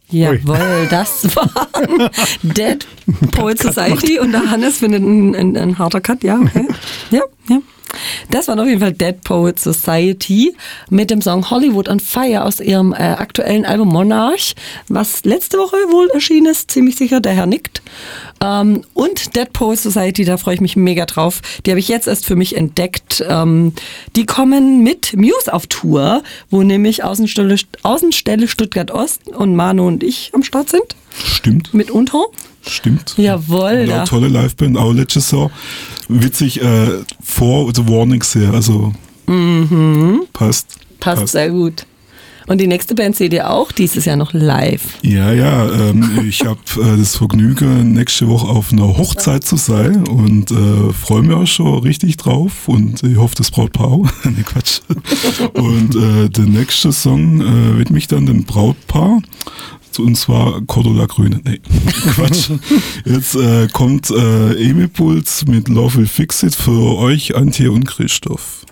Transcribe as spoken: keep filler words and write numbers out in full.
Jawohl, das war Dead Poet Society und der Hannes findet ein, ein, ein harter Cut, ja, okay. Ja, ja. Das war auf jeden Fall Dead Poet Society mit dem Song Hollywood on Fire aus ihrem äh, aktuellen Album Monarch, was letzte Woche wohl erschienen ist, ziemlich sicher, der Herr nickt. Ähm, und Dead Poet Society, da freue ich mich mega drauf. Die habe ich jetzt erst für mich entdeckt. Ähm, die kommen mit Muse auf Tour, wo nämlich Außenstelle, Außenstelle Stuttgart Ost und Manu und ich am Start sind. Stimmt. Mitunter. Stimmt. Jawohl. Ja, tolle Liveband, auch letztes Jahr. Witzig, äh, vor The Warnings her, also mhm. passt, passt. Passt sehr gut. Und die nächste Band seht ihr auch dieses Jahr noch live. Ja, ja, ähm, ich habe äh, das Vergnügen, nächste Woche auf einer Hochzeit zu sein und äh, freue mich auch schon richtig drauf und ich hoffe, das Brautpaar auch. Nee, Quatsch. Und äh, der nächste Song äh, widme ich dann dem Brautpaar. Und zwar Cordula Grüne. Nee, Quatsch. Jetzt äh, kommt äh, Emi Puls mit Love Will Fix It für euch, Antje und Christoph.